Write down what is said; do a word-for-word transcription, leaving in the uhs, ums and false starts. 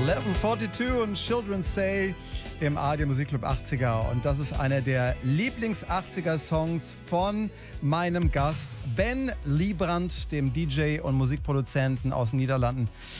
Level zweiundvierzig und Children Say im A R D Musikclub achtziger. Und das ist einer der Lieblings-achtziger-Songs von meinem Gast Ben Liebrand, dem D J und Musikproduzenten aus den Niederlanden.